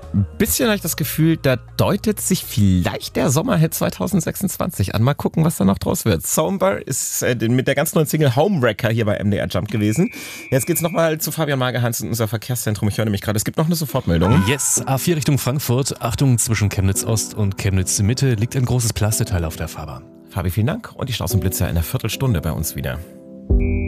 Ein bisschen habe ich das Gefühl, da deutet sich vielleicht der Sommerhit 2026 an. Mal gucken, was da noch draus wird. Somber ist mit der ganz neuen Single Homewrecker hier bei MDR Jump gewesen. Jetzt geht's nochmal zu Fabian Magerhans in unser Verkehrszentrum. Ich höre nämlich gerade, es gibt noch eine Sofortmeldung. Yes, A4 Richtung Frankfurt. Achtung, zwischen Chemnitz Ost und Chemnitz Mitte liegt ein großes Plasteteil auf der Fahrbahn. Fabi, vielen Dank. Und die Staus und Blitzer in einer Viertelstunde bei uns wieder.